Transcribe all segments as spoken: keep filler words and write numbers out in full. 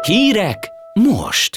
Hírek most!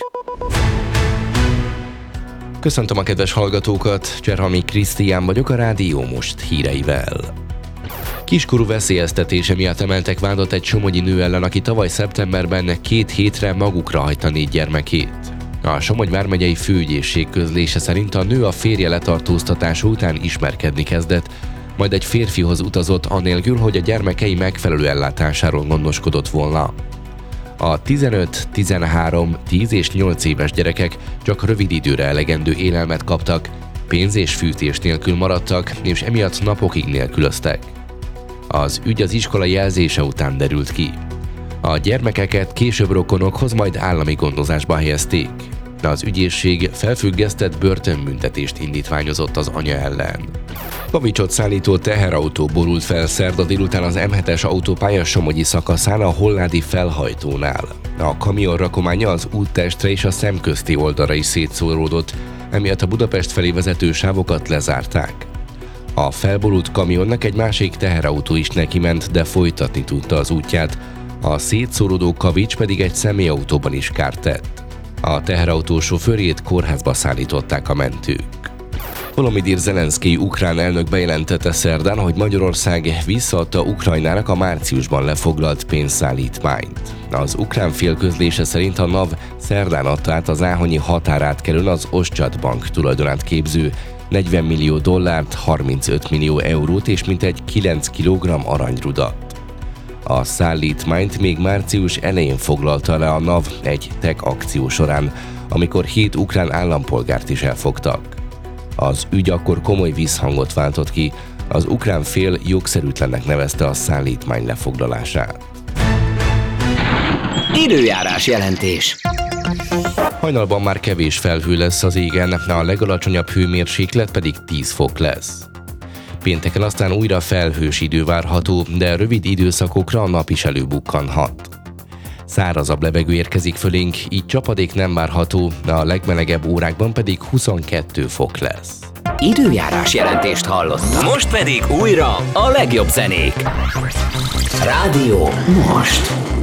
Köszöntöm a kedves hallgatókat, Cserhalmi Krisztián vagyok a Rádió Most híreivel. Kiskorú veszélyeztetése miatt emeltek vádat egy somogyi nő ellen, aki tavaly szeptemberben két hétre magukra hagyta négy gyermekét. A Somogy vármegyei főügyészség közlése szerint a nő a férje letartóztatása után ismerkedni kezdett, majd egy férfihoz utazott anélkül, hogy a gyermekei megfelelő ellátásáról gondoskodott volna. A tizenöt, tizenhárom, tíz és nyolc éves gyerekek csak rövid időre elegendő élelmet kaptak, pénz és fűtés nélkül maradtak, és emiatt napokig nélkülöztek. Az ügy az iskola jelzése után derült ki. A gyermekeket később rokonokhoz, majd állami gondozásba helyezték. Az ügyészség felfüggesztett börtönbüntetést indítványozott az anya ellen. Kavicsot szállító teherautó borult fel szerda délután az em hetes autópálya somogyi szakaszán a Holládi felhajtónál. A kamion rakománya az úttestre és a szemközti oldalra is szétszóródott, emiatt a Budapest felé vezető sávokat lezárták. A felborult kamionnak egy másik teherautó is nekiment, de folytatni tudta az útját, a szétszóródó kavics pedig egy személyautóban is kárt tett. A teherautó sofőrjét kórházba szállították a mentők. Volodymyr Zelenszkij ukrán elnök bejelentette szerdán, hogy Magyarország visszaadta Ukrajnának a márciusban lefoglalt pénzszállítmányt. Az ukrán fél közlése szerint a NAV szerdán adta át az áhonyi határátkelőn az Oszcsat Bank tulajdonát képző negyven millió dollárt, harmincöt millió eurót és mintegy kilenc kilogramm aranyrudat. A szállítmányt még március elején foglalta le a NAV egy tech akció során, amikor hét ukrán állampolgárt is elfogtak. Az ügy akkor komoly visszhangot váltott ki, az ukrán fél jogszerűtlennek nevezte a szállítmány lefoglalását. Időjárás jelentés. Hajnalban már kevés felhő lesz az égen, a legalacsonyabb hőmérséklet pedig tíz fok lesz. Pénteken aztán újra felhős idő várható, de rövid időszakokra a nap is előbukkanhat. Szárazabb levegő érkezik fölénk, így csapadék nem várható, a legmelegebb órákban pedig huszonkettő fok lesz. Időjárás jelentést hallottam. Most pedig újra a legjobb zenék. Rádió Most.